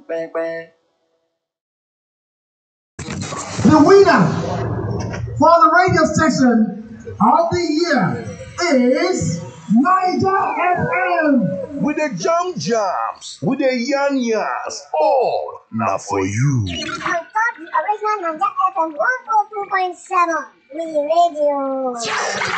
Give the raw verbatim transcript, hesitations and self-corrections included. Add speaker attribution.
Speaker 1: The winner for the radio station of the year is Niger F M.
Speaker 2: With the jam jams, with the yan yans, all now for you.
Speaker 3: On top the original Niger F M one oh two point seven, we radio.